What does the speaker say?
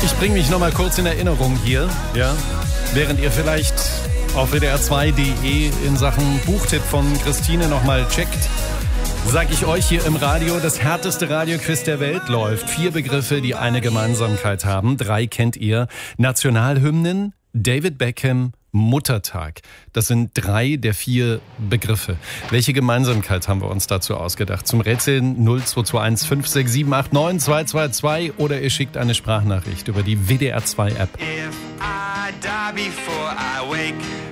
Ich bringe mich noch mal kurz in Erinnerung hier, ja, während ihr vielleicht auf WDR2.de in Sachen Buchtipp von Christine noch mal checkt, sag ich euch hier im Radio, das härteste Radioquiz der Welt läuft. 4 Begriffe, die eine Gemeinsamkeit haben. 3 kennt ihr. Nationalhymnen, David Beckham, Muttertag. Das sind 3 der 4 Begriffe. Welche Gemeinsamkeit haben wir uns dazu ausgedacht? Zum Rätseln 0221 56789 222 oder ihr schickt eine Sprachnachricht über die WDR2 App. If I die before I wake